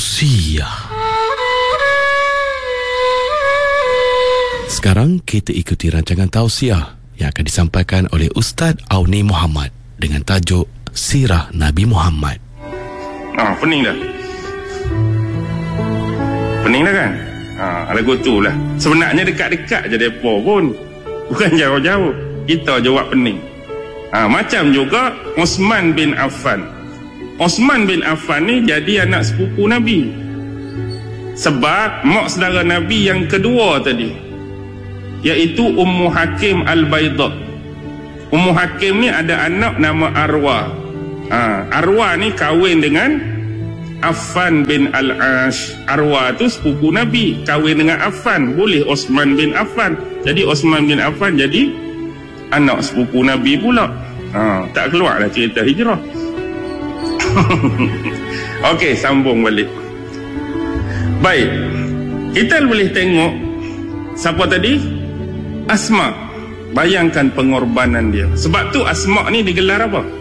Tausiah. Sekarang kita ikuti rancangan tausiah yang akan disampaikan oleh Ustaz Auni Muhammad dengan tajuk Sirah Nabi Muhammad. Pening dah. Pening dah kan? Lagu tu lah. Sebenarnya dekat-dekat je depa pun. Bukan jauh-jauh. Kita jawab pening. Macam juga Osman bin Affan. Osman bin Affan ni jadi anak sepupu Nabi. Sebab mak saudara Nabi yang kedua tadi, iaitu Ummu Hakim Al-Bayda. Ummu Hakim ni ada anak nama Arwah. Arwah ni kahwin dengan Affan bin Al-Ash. Arwah tu sepupu Nabi, kahwin dengan Affan. Boleh Osman bin Affan. Jadi Osman bin Affan jadi anak sepupu Nabi pula. Tak keluar lah cerita hijrah. Okey, sambung balik. Baik, kita boleh tengok siapa tadi? Asma. Bayangkan pengorbanan dia. Sebab tu Asma ni digelar apa?